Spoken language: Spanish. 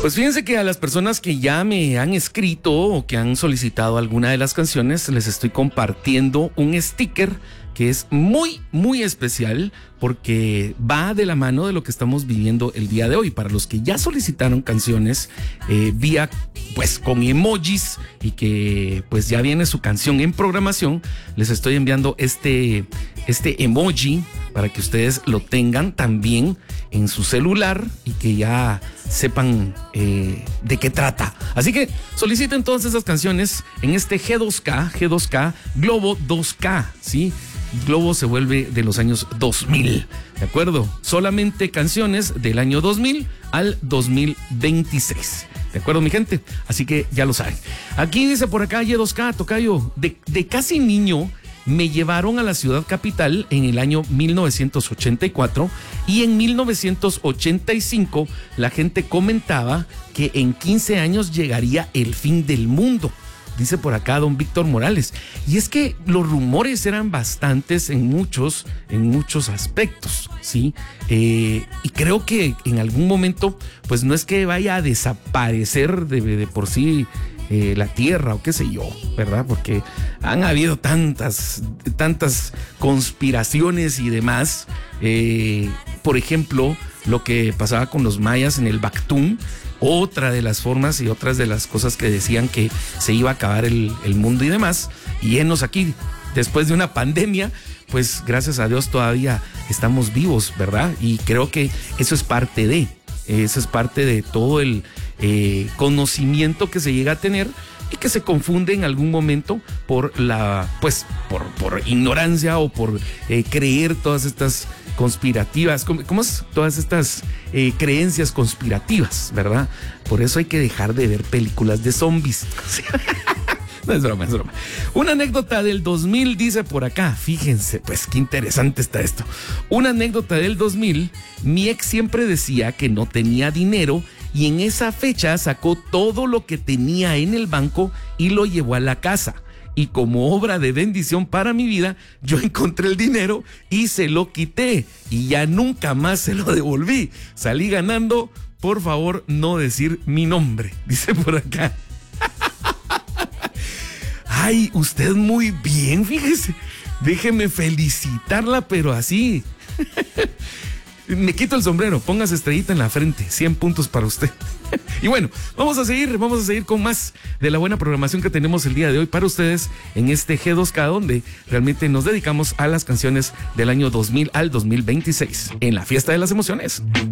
Pues fíjense que a las personas que ya me han escrito o que han solicitado alguna de las canciones, les estoy compartiendo un sticker que es muy, muy especial porque va de la mano de lo que estamos viviendo el día de hoy. Para los que ya solicitaron canciones vía, pues con emojis y que pues ya viene su canción en programación, les estoy enviando este emoji para que ustedes lo tengan también en su celular y que ya sepan de qué trata. Así que soliciten todas esas canciones en este G2K, Globo 2K, ¿sí? Globo se vuelve de los años 2000, ¿de acuerdo? Solamente canciones del año 2000 al 2026. ¿De acuerdo, mi gente? Así que ya lo saben. Aquí dice por acá, G2K, tocayo, de casi niño me llevaron a la ciudad capital en el año 1984 y en 1985 la gente comentaba que en 15 años llegaría el fin del mundo. Dice por acá don Víctor Morales. Y es que los rumores eran bastantes en muchos aspectos, ¿sí? Y creo que en algún momento, pues no es que vaya a desaparecer de por sí la Tierra o qué sé yo, ¿verdad? Porque han habido tantas conspiraciones y demás. Por ejemplo, lo que pasaba con los mayas en el Bactún. Otra de las formas y otras de las cosas que decían que se iba a acabar el mundo y demás. Y enos aquí, después de una pandemia, pues gracias a Dios todavía estamos vivos, ¿verdad? Y creo que eso es parte de todo el conocimiento que se llega a tener y que se confunde en algún momento por por ignorancia o por creer todas estas conspirativas, ¿cómo es? Todas estas creencias conspirativas, ¿verdad? Por eso hay que dejar de ver películas de zombies. No es broma, es broma. Una anécdota del 2000 dice por acá, fíjense, pues qué interesante está esto. Una anécdota del 2000, mi ex siempre decía que no tenía dinero y en esa fecha sacó todo lo que tenía en el banco y lo llevó a la casa. Y como obra de bendición para mi vida, yo encontré el dinero y se lo quité. Y ya nunca más se lo devolví. Salí ganando, por favor, no decir mi nombre. Dice por acá. Ay, usted muy bien, fíjese. Déjeme felicitarla, pero así. Me quito el sombrero, póngase estrellita en la frente, 100 puntos para usted. Y bueno, vamos a seguir con más de la buena programación que tenemos el día de hoy para ustedes en este G2K, donde realmente nos dedicamos a las canciones del año 2000 al 2026, en la fiesta de las emociones.